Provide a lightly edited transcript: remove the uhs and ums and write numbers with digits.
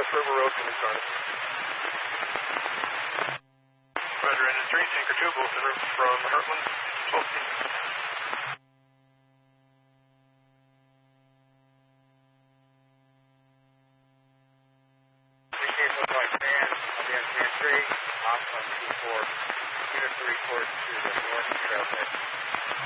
West River Road from Incarnate. Roger, engine 3, tanker 2, both en route from Heartland, 12 feet. I'll be on Jan 3, off on 2-4, unit to report to the north trail head.